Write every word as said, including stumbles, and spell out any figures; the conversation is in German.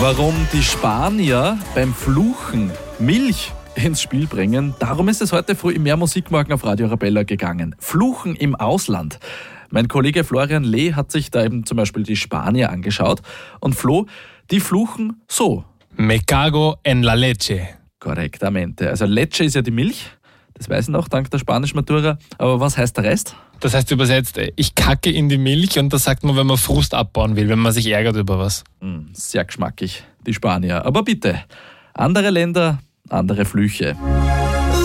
Warum die Spanier beim Fluchen Milch ins Spiel bringen, darum ist es heute früh im Mehr Musikmorgen auf Radio Arabella gegangen. Fluchen im Ausland. Mein Kollege Florian Lee hat sich da eben zum Beispiel die Spanier angeschaut. Und Flo, die fluchen so. Me cago en la leche. Korrektamente. Also Leche ist ja die Milch. Das weiß ich noch, dank der spanischen Matura. Aber was heißt der Rest? Das heißt übersetzt, ich kacke in die Milch, und das sagt man, wenn man Frust abbauen will, wenn man sich ärgert über was. Sehr geschmackig, die Spanier. Aber bitte, andere Länder, andere Flüche.